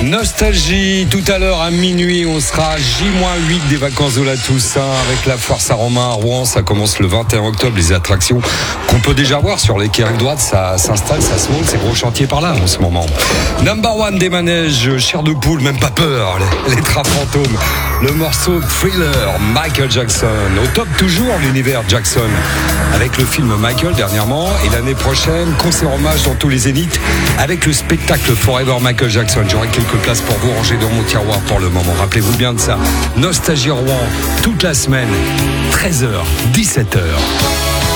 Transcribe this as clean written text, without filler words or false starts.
Nostalgie, tout à l'heure à minuit, on sera à J-8 des vacances de la Toussaint avec la foire Saint-Romain à Rouen. Ça commence le 21 octobre, les attractions qu'on peut déjà voir sur les quais rive droite, ça s'installe, ça se monte, c'est gros chantier par là en ce moment. Number one des manèges, chair de poule, même pas peur, les trains fantômes. Le morceau Thriller, Michael Jackson. Au top toujours l'univers Jackson. Avec le film Michael dernièrement et l'année prochaine, concert hommage dans tous les zéniths avec le spectacle Forever Michael Jackson. J'aurai quelques places pour vous ranger dans mon tiroir pour le moment. Rappelez-vous bien de ça. Nostalgie Rouen, toute la semaine, 13h, 17h.